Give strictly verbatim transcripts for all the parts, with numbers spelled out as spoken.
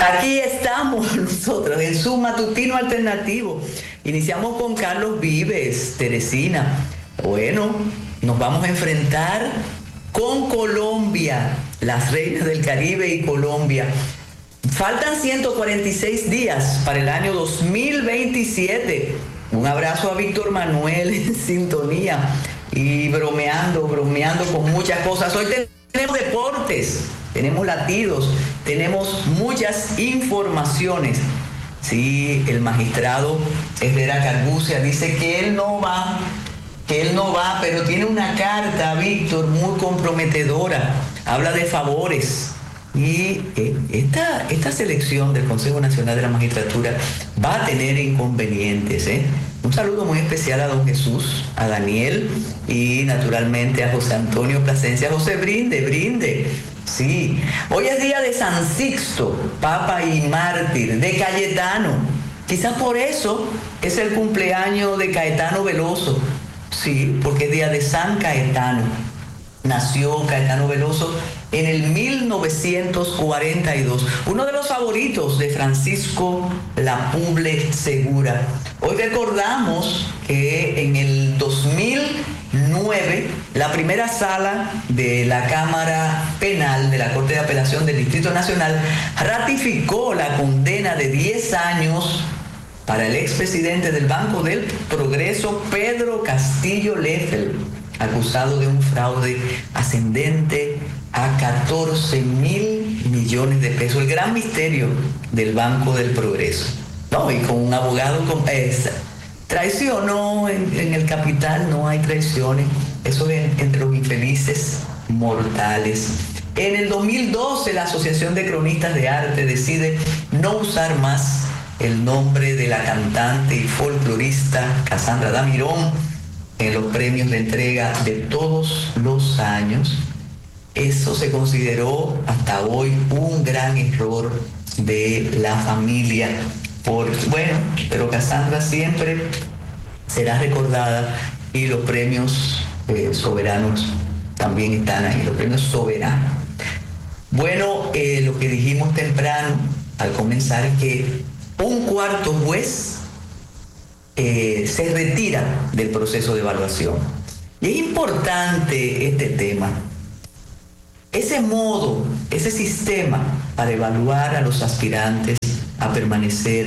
Aquí estamos nosotros en su matutino alternativo. Iniciamos con Carlos Vives, Teresina. Bueno, nos vamos a enfrentar con Colombia, las reinas del Caribe y Colombia. Faltan ciento cuarenta y seis días para el año dos mil veintisiete. Un abrazo a Víctor Manuel en sintonía y bromeando, bromeando con muchas cosas. Hoy tenemos deportes, tenemos latidos, tenemos muchas informaciones. Sí, el magistrado Herrera Carbucia dice que él no va, que él no va, pero tiene una carta, Víctor, muy comprometedora. Habla de favores. Y eh, esta, esta selección del Consejo Nacional de la Magistratura va a tener inconvenientes, ¿eh? Un saludo muy especial a don Jesús, a Daniel y naturalmente a José Antonio Plasencia. José, brinde, brinde. Sí, hoy es día de San Sixto, Papa y Mártir, de Cayetano. Quizás por eso es el cumpleaños de Caetano Veloso. Sí, porque es día de San Caetano. Nació Caetano Veloso en el mil novecientos cuarenta y dos, uno de los favoritos de Francisco Lapuble Segura. Hoy recordamos que en el dos mil nueve la primera sala de la Cámara Penal de la Corte de Apelación del Distrito Nacional ratificó la condena de diez años para el expresidente del Banco del Progreso, Pedro Castillo Leffel, acusado de un fraude ascendente a catorce mil millones de pesos. El gran misterio del Banco del Progreso. No, y con un abogado con esa traición, no, en, en el capital no hay traiciones. Eso es entre los infelices mortales. En el dos mil doce la Asociación de Cronistas de Arte decide no usar más el nombre de la cantante y folclorista Casandra Damirón en los premios de entrega de todos los años. Eso se consideró hasta hoy un gran error de la familia. Porque, bueno, pero Casandra siempre será recordada y los premios eh, soberanos también están ahí, los premios soberanos. Bueno, eh, lo que dijimos temprano al comenzar es que un cuarto juez Eh, se retira del proceso de evaluación. Y es importante este tema. Ese modo, ese sistema para evaluar a los aspirantes a permanecer,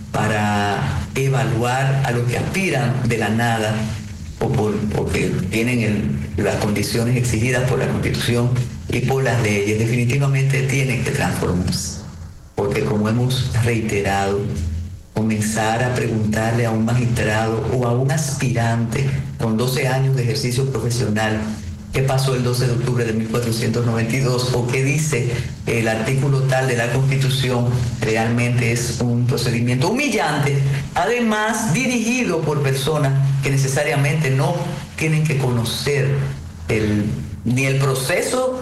para evaluar a los que aspiran de la nada o por, porque tienen el, las condiciones exigidas por la Constitución y por las leyes, definitivamente tienen que transformarse. Porque como hemos reiterado, comenzar a preguntarle a un magistrado o a un aspirante con doce años de ejercicio profesional qué pasó el doce de octubre de mil cuatrocientos noventa y dos o qué dice el artículo tal de la Constitución, realmente es un procedimiento humillante, además dirigido por personas que necesariamente no tienen que conocer el, ni el proceso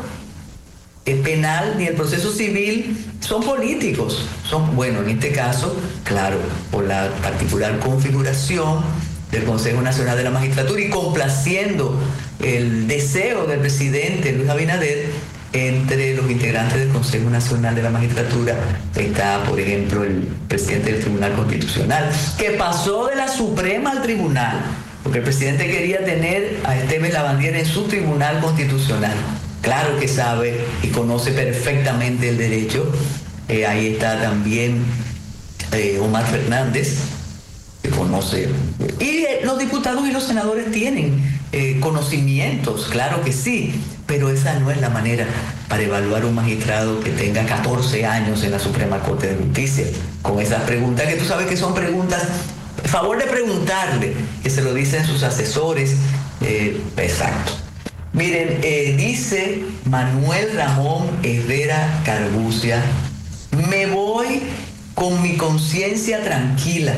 el penal ni el proceso civil, son políticos. Son, bueno, en este caso, claro, por la particular configuración del Consejo Nacional de la Magistratura y complaciendo el deseo del presidente Luis Abinader, entre los integrantes del Consejo Nacional de la Magistratura está, por ejemplo, el presidente del Tribunal Constitucional, que pasó de la Suprema al Tribunal, porque el presidente quería tener a Esteves Lavandiera en su Tribunal Constitucional. Claro que sabe y conoce perfectamente el derecho. Eh, ahí está también eh, Omar Fernández, que conoce. Y eh, los diputados y los senadores tienen eh, conocimientos, claro que sí, pero esa no es la manera para evaluar un magistrado que tenga catorce años en la Suprema Corte de Justicia, con esas preguntas que tú sabes que son preguntas, a favor de preguntarle, que se lo dicen sus asesores, eh, exacto. Miren, eh, dice Manuel Ramón Herrera Carbucia, me voy con mi conciencia tranquila,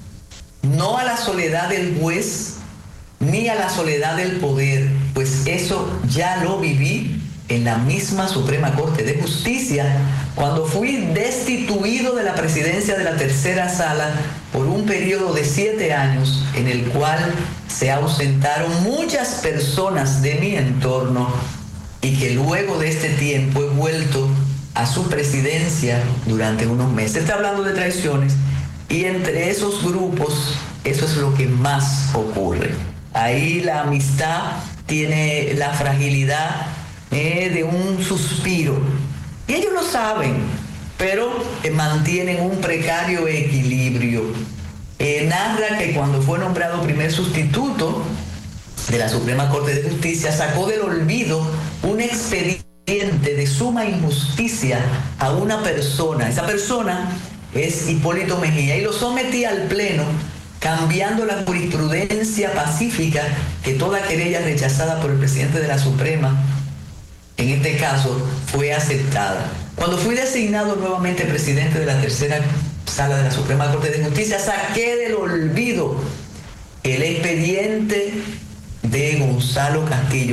no a la soledad del juez, ni a la soledad del poder, pues eso ya lo viví en la misma Suprema Corte de Justicia, cuando fui destituido de la presidencia de la tercera sala por un periodo de siete años en el cual se ausentaron muchas personas de mi entorno y que luego de este tiempo he vuelto a su presidencia durante unos meses. Está hablando de traiciones y entre esos grupos eso es lo que más ocurre. Ahí la amistad tiene la fragilidad eh, de un suspiro y ellos lo saben, pero eh, mantienen un precario equilibrio. Eh, narra que cuando fue nombrado primer sustituto de la Suprema Corte de Justicia, sacó del olvido un expediente de suma injusticia a una persona. Esa persona es Hipólito Mejía y lo sometía al Pleno, cambiando la jurisprudencia pacífica que toda querella rechazada por el presidente de la Suprema, en este caso, fue aceptada. Cuando fui designado nuevamente presidente de la tercera sala de la Suprema Corte de Justicia, saqué del olvido el expediente de Gonzalo Castillo.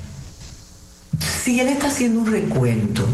Si él está haciendo un recuento,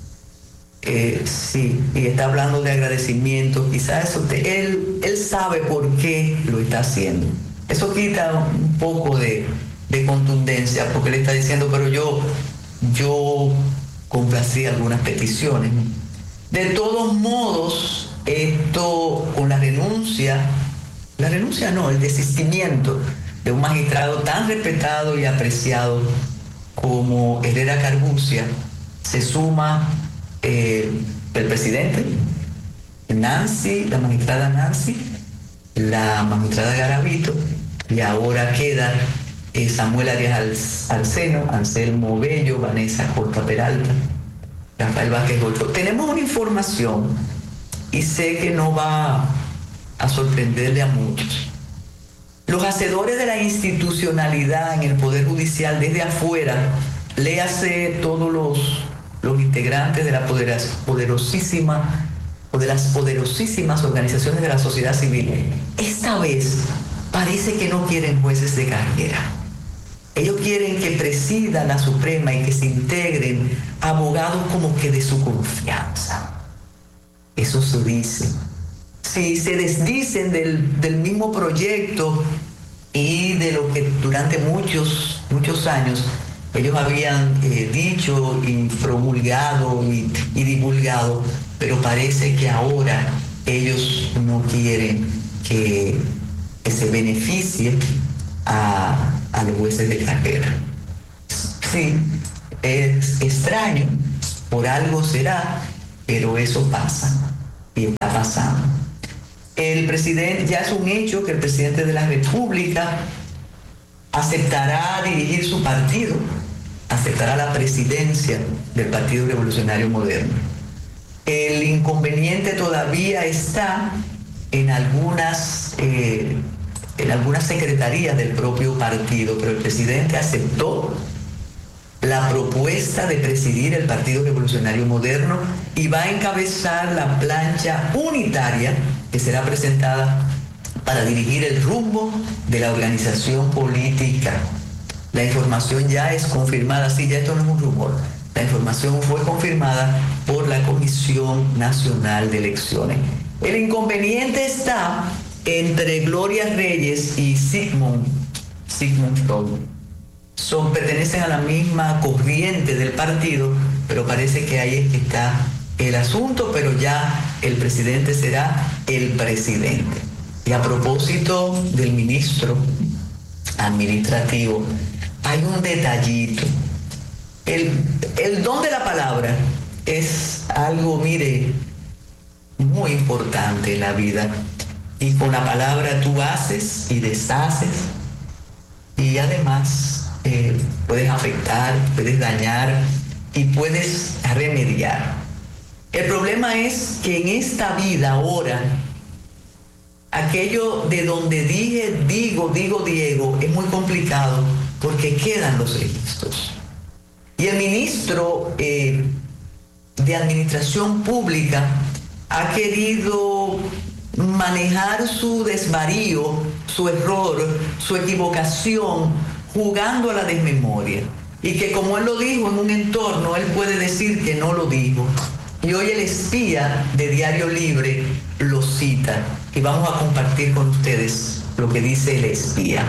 eh, sí, y está hablando de agradecimiento, quizás usted, él, él sabe por qué lo está haciendo. Eso quita un poco de, de contundencia, porque él está diciendo, pero yo, yo complací algunas peticiones. De todos modos, esto con la renuncia, la renuncia no, el desistimiento de un magistrado tan respetado y apreciado como Herrera Carbucia, se suma eh, el presidente, Nancy, la magistrada Nancy, la magistrada Garavito, y ahora queda eh, Samuel Arias Arseno, Anselmo Bello, Vanessa Corta Peralta, Rafael Vázquez Ocho. Tenemos una información y sé que no va a sorprenderle a muchos. Los hacedores de la institucionalidad en el Poder Judicial desde afuera, léase todos los, los integrantes de la poderas, poderosísima o de las poderosísimas organizaciones de la sociedad civil, esta vez parece que no quieren jueces de carrera. Ellos quieren que presida la Suprema y que se integren abogados como que de su confianza. Eso se dice. Si se desdicen del, del mismo proyecto y de lo que durante muchos, muchos años ellos habían eh, dicho y promulgado y, y divulgado, pero parece que ahora ellos no quieren que, que se beneficie a, a los jueces de carrera. Sí, es extraño, por algo será, pero eso pasa y está pasando. El presidente, ya es un hecho que el presidente de la República aceptará dirigir su partido, aceptará la presidencia del Partido Revolucionario Moderno. El inconveniente todavía está en algunas, eh, en algunas secretarías del propio partido, pero el presidente aceptó la propuesta de presidir el Partido Revolucionario Moderno y va a encabezar la plancha unitaria que será presentada para dirigir el rumbo de la organización política. La información ya es confirmada, sí, ya esto no es un rumor. La información fue confirmada por la Comisión Nacional de Elecciones. El inconveniente está entre Gloria Reyes y Sigmund, Sigmund Freud. Son, pertenecen a la misma corriente del partido, pero parece que ahí es que está el asunto, pero ya el presidente será el presidente. Y a propósito del ministro administrativo, hay un detallito. El, el don de la palabra es algo, mire, muy importante en la vida. Y con la palabra tú haces y deshaces. Y además eh, puedes afectar, puedes dañar y puedes remediar. El problema es que en esta vida ahora, aquello de donde dije, digo, digo, Diego, es muy complicado porque quedan los registros. Y el ministro eh, de Administración Pública ha querido manejar su desvarío, su error, su equivocación, jugando a la desmemoria. Y que como él lo dijo en un entorno, él puede decir que no lo dijo. Y hoy el espía de Diario Libre lo cita. Y vamos a compartir con ustedes lo que dice el espía.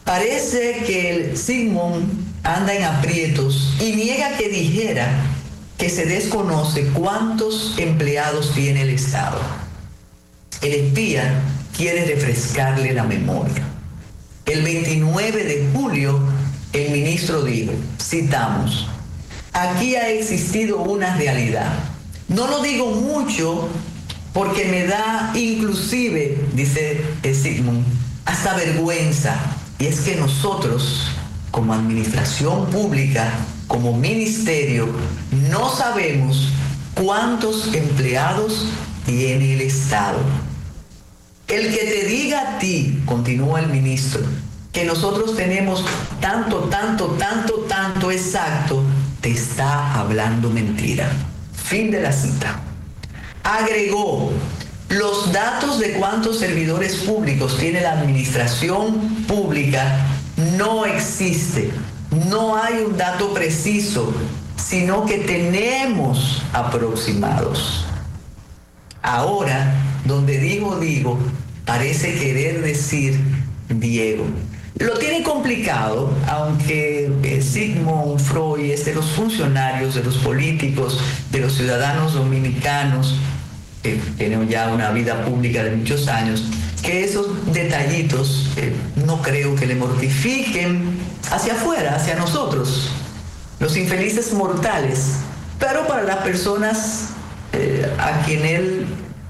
Parece que el Sigmund anda en aprietos y niega que dijera que se desconoce cuántos empleados tiene el Estado. El espía quiere refrescarle la memoria. El veintinueve de julio, el ministro dijo, citamos, aquí ha existido una realidad. No lo digo mucho porque me da inclusive, dice Sigmund, hasta vergüenza. Y es que nosotros, como administración pública, como ministerio, no sabemos cuántos empleados tiene el Estado. El que te diga a ti, continúa el ministro, que nosotros tenemos tanto, tanto, tanto, tanto exacto, te está hablando mentira. Fin de la cita. Agregó, los datos de cuántos servidores públicos tiene la administración pública no existe. No hay un dato preciso, sino que tenemos aproximados. Ahora, donde digo, digo, parece querer decir Diego. Lo tiene complicado, aunque eh, Sigmund Freud es de los funcionarios, de los políticos, de los ciudadanos dominicanos, que tienen ya una vida pública de muchos años, que esos detallitos eh, no creo que le mortifiquen hacia afuera, hacia nosotros, los infelices mortales, pero para las personas eh, a quien él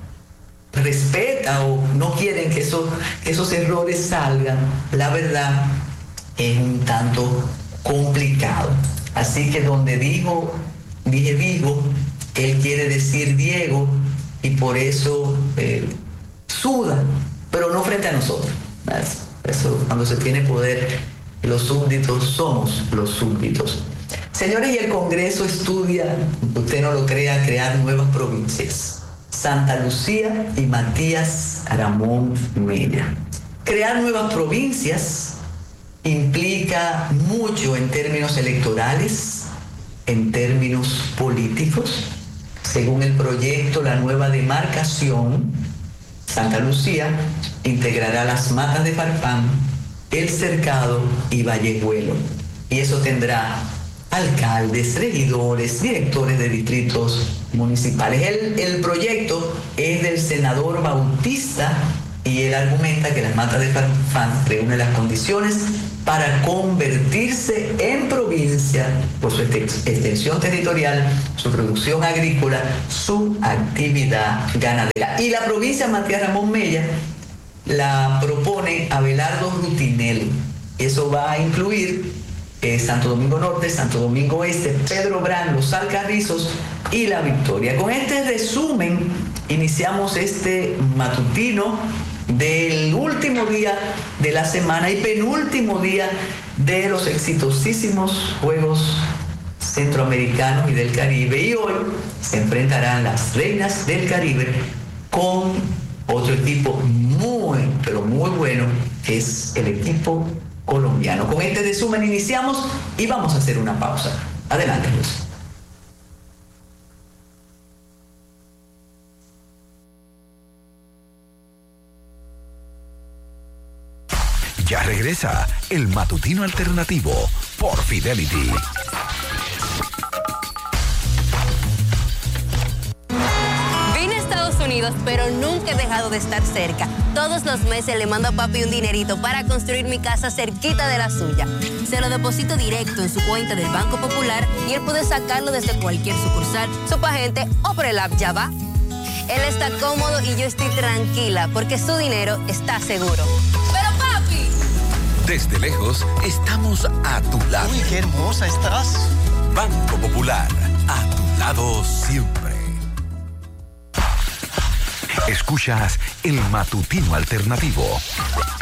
respeta o no quieren que, eso, que esos errores salgan, la verdad es un tanto complicado. Así que donde digo, dije digo, él quiere decir Diego y por eso eh, suda, pero no frente a nosotros. Eso, cuando se tiene poder, los súbditos somos los súbditos. Señores, y el Congreso estudia, usted no lo crea, crear nuevas provincias. Santa Lucía y Matías Aramón Mella. Crear nuevas provincias implica mucho en términos electorales, en términos políticos. Según el proyecto, la nueva demarcación, Santa Lucía, integrará las Matas de Farfán, El Cercado y Vallejuelo. Y eso tendrá alcaldes, regidores, directores de distritos municipales. El, el proyecto es del senador Bautista y él argumenta que las Matas de Farfán reúnen las condiciones para convertirse en provincia por su extensión territorial, su producción agrícola, su actividad ganadera. Y la provincia Matías Ramón Mella la propone Abelardo Rutinelli. Eso va a incluir eh, Santo Domingo Norte, Santo Domingo Este, Pedro Brán, Los Alcarrizos y La Victoria. Con este resumen iniciamos este matutino del último día de la semana y penúltimo día de los exitosísimos Juegos Centroamericanos y del Caribe. Y hoy se enfrentarán las Reinas del Caribe con otro equipo muy, pero muy bueno, que es el equipo colombiano. Con este resumen iniciamos y vamos a hacer una pausa. Adelante, Luis. Ya regresa el matutino alternativo por Fidelity. Vine a Estados Unidos, pero nunca he dejado de estar cerca. Todos los meses le mando a papi un dinerito para construir mi casa cerquita de la suya. Se lo deposito directo en su cuenta del Banco Popular y él puede sacarlo desde cualquier sucursal, Subagente o por el app Ya Va. Él está cómodo y yo estoy tranquila porque su dinero está seguro. ¡Pero papi! Desde lejos, estamos a tu lado. ¡Uy, qué hermosa estás! Banco Popular, a tu lado siempre. Escuchas el matutino alternativo.